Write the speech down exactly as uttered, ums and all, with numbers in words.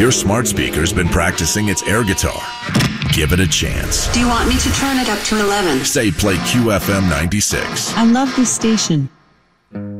Your smart speaker's been practicing its air guitar. Give it a chance. Do you want me to turn it up to eleven? Say play Q F M ninety-six. I love this station.